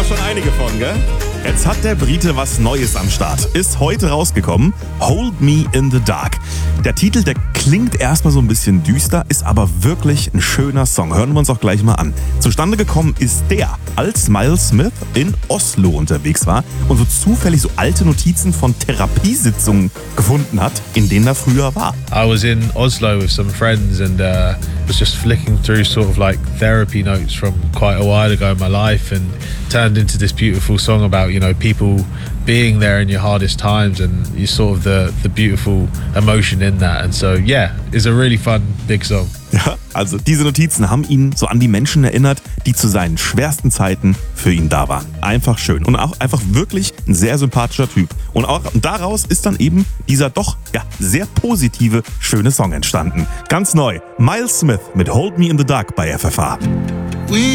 schon einige von, gell? Jetzt hat der Brite was Neues am Start. Ist heute rausgekommen. Hold Me in the Dark. Der Titel, der klingt erstmal so ein bisschen düster, ist aber wirklich ein schöner Song. Hören wir uns auch gleich mal an. Zustande gekommen ist der, als Miles Smith in Oslo unterwegs war und so zufällig so alte Notizen von Therapiesitzungen gefunden hat, in denen er früher war. I was in Oslo with some friends and was just flicking through sort of like therapy notes from quite a while ago in my life and turned into this beautiful song about, you know, people being there in your hardest times and you sort of the beautiful emotion in that. And so, yeah, it's a really fun, big song. Ja, also diese Notizen haben ihn so an die Menschen erinnert, die zu seinen schwersten Zeiten für ihn da waren. Einfach schön und auch einfach wirklich ein sehr sympathischer Typ. Und auch daraus ist dann eben dieser doch sehr positive, schöne Song entstanden. Ganz neu, Miles Smith mit Hold Me in the Dark bei FFH.